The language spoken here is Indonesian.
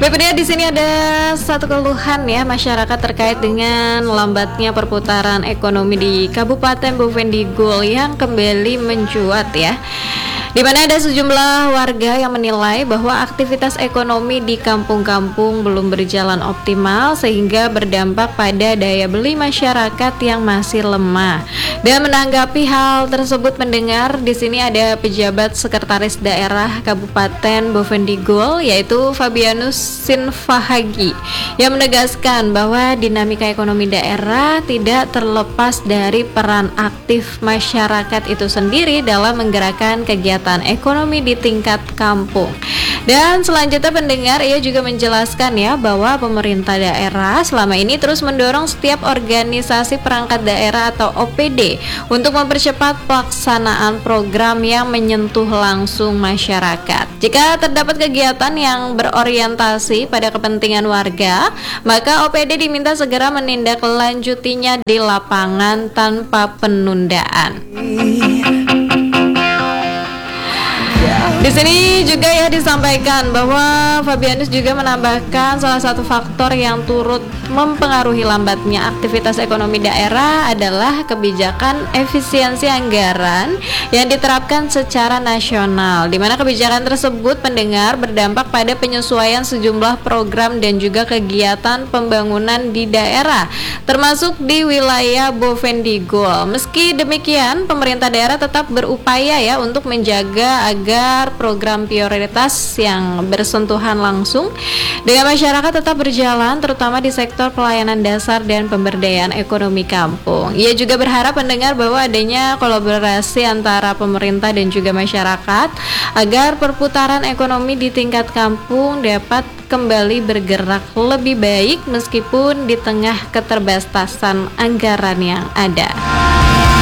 Bapak di sini ada satu keluhan ya masyarakat terkait dengan lambatnya perputaran ekonomi di Kabupaten Bovendigul yang kembali mencuat ya. Di mana ada sejumlah warga yang menilai bahwa aktivitas ekonomi di kampung-kampung belum berjalan optimal sehingga berdampak pada daya beli masyarakat yang masih lemah. Dan menanggapi hal tersebut mendengar di sini ada pejabat sekretaris daerah Kabupaten Bovendigul yaitu Fabianus Sinfahagi yang menegaskan bahwa dinamika ekonomi daerah tidak terlepas dari peran aktif masyarakat itu sendiri dalam menggerakkan kegiatan ekonomi di tingkat kampung. Dan selanjutnya pendengar, ia juga menjelaskan ya bahwa pemerintah daerah selama ini terus mendorong setiap organisasi perangkat daerah atau OPD untuk mempercepat pelaksanaan program yang menyentuh langsung masyarakat. Jika terdapat kegiatan yang berorientasi pada kepentingan warga, maka OPD diminta segera menindaklanjutinya di lapangan tanpa penundaan. Di sini juga ya disampaikan bahwa Fabianus juga menambahkan salah satu faktor yang turut mempengaruhi lambatnya aktivitas ekonomi daerah adalah kebijakan efisiensi anggaran yang diterapkan secara nasional, di mana kebijakan tersebut pendengar berdampak pada penyesuaian sejumlah program dan juga kegiatan pembangunan di daerah, termasuk di wilayah Bovendigul. Meski demikian, pemerintah daerah tetap berupaya ya untuk menjaga agar program prioritas yang bersentuhan langsung dengan masyarakat tetap berjalan, terutama di sektor pelayanan dasar dan pemberdayaan ekonomi kampung. Ia juga berharap mendengar bahwa adanya kolaborasi antara pemerintah dan juga masyarakat agar perputaran ekonomi di tingkat kampung dapat kembali bergerak lebih baik meskipun di tengah keterbatasan anggaran yang ada.